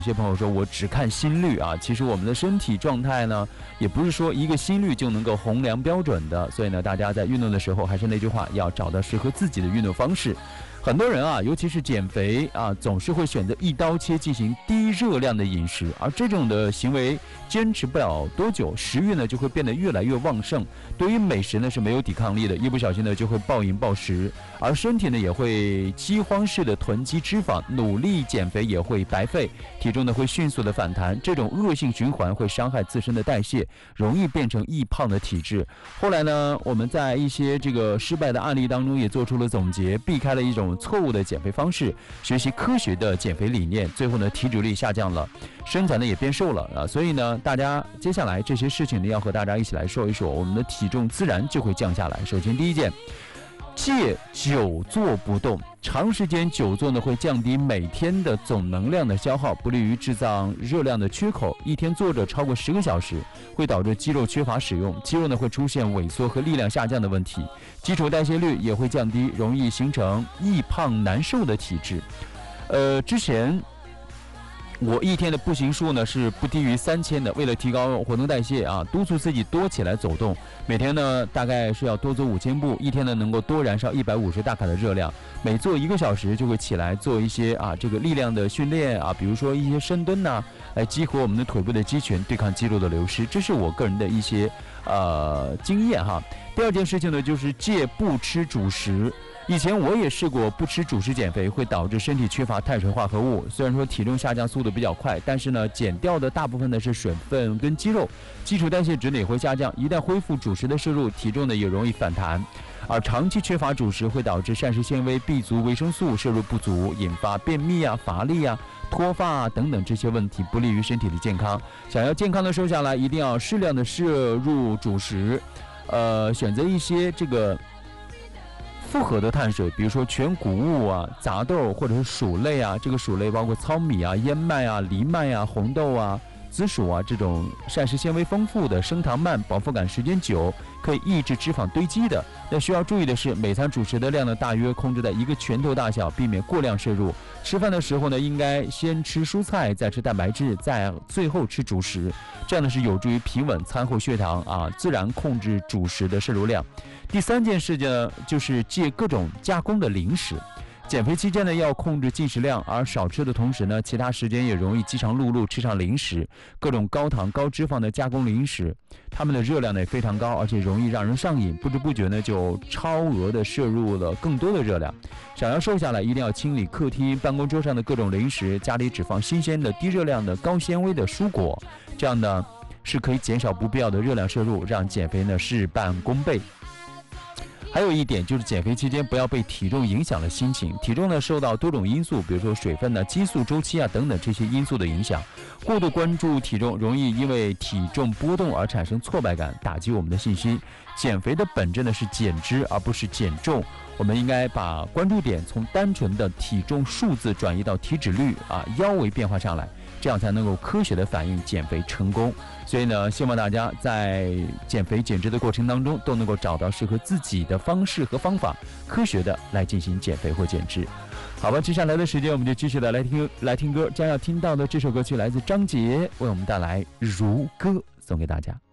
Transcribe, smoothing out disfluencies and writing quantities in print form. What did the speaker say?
有些朋友说我只看心率啊，其实我们的身体状态呢，也不是说一个心率就能够衡量标准的，所以呢，大家在运动的时候，还是那句话，要找到适合自己的运动方式。很多人啊，尤其是减肥啊，总是会选择一刀切进行低热量的饮食，而这种的行为坚持不了多久，食欲呢就会变得越来越旺盛，对于美食呢是没有抵抗力的，一不小心呢就会暴饮暴食，而身体呢也会饥荒式的囤积脂肪，努力减肥也会白费，体重呢会迅速的反弹，这种恶性循环会伤害自身的代谢，容易变成易胖的体质。后来呢，我们在一些这个失败的案例当中也做出了总结，避开了一种错误的减肥方式，学习科学的减肥理念，最后呢体脂率下降了，身材呢也变瘦了啊。所以呢，大家接下来这些事情呢要和大家一起来说一说，我们的体重自然就会降下来。首先第一件，戒久坐不动。长时间久坐呢，会降低每天的总能量的消耗，不利于制造热量的缺口。一天坐着超过10个小时，会导致肌肉缺乏使用，肌肉呢会出现萎缩和力量下降的问题，基础代谢率也会降低，容易形成易胖难瘦的体质。之前我一天的步行数呢是不低于3000的，为了提高活动代谢啊，督促自己多起来走动，每天呢大概是要多走5000步，一天呢能够多燃烧150大卡的热量，每做1个小时就会起来做一些这个力量的训练啊，比如说一些深蹲呐，来激活我们的腿部的肌群，对抗肌肉的流失，这是我个人的一些经验哈。第二件事情呢，就是戒不吃主食。以前我也试过不吃主食减肥，会导致身体缺乏碳水化合物，虽然说体重下降速度比较快，但是呢减掉的大部分呢是水分跟肌肉，基础代谢值呢也会下降，一旦恢复主食的摄入，体重呢也容易反弹。而长期缺乏主食会导致膳食纤维、B 族、维生素摄入不足，引发便秘啊、乏力啊、脱发等等这些问题，不利于身体的健康。想要健康的瘦下来，一定要适量的摄入主食，选择一些这个复合的碳水，比如说全谷物啊、杂豆或者是薯类啊，这个薯类包括糙米啊、燕麦啊、藜麦啊、红豆啊、紫薯啊，这种膳食纤维丰富的、升糖慢、饱腹感时间久，可以抑制脂肪堆积的。那需要注意的是，每餐主食的量呢大约控制在1个拳头大小，避免过量摄入。吃饭的时候呢，应该先吃蔬菜，再吃蛋白质，最后吃主食，这样呢是有助于平稳餐后血糖啊，自然控制主食的摄入量。第三件事情呢，就是戒各种加工的零食。减肥期间呢，要控制进食量，而少吃的同时呢，其他时间也容易饥肠辘辘，吃上零食。各种高糖高脂肪的加工零食，它们的热量呢也非常高，而且容易让人上瘾，不知不觉呢就超额的摄入了更多的热量。想要瘦下来，一定要清理客厅、办公桌上的各种零食，家里只放新鲜的、低热量的、高纤维的蔬果，这样呢是可以减少不必要的热量摄入，让减肥呢事半功倍。还有一点就是减肥期间不要被体重影响了心情，体重呢受到多种因素，比如说水分呢、激素周期啊等等这些因素的影响，过度关注体重容易因为体重波动而产生挫败感，打击我们的信心。减肥的本质呢是减脂而不是减重，我们应该把关注点从单纯的体重数字转移到体脂率腰围变化上来，这样才能够科学的反映减肥成功。所以呢，希望大家在减肥减脂的过程当中都能够找到适合自己的方式和方法，科学的来进行减肥或减脂。好吧，接下来的时间我们就继续的来听歌，将要听到的这首歌曲来自张杰，为我们带来《如歌》，送给大家。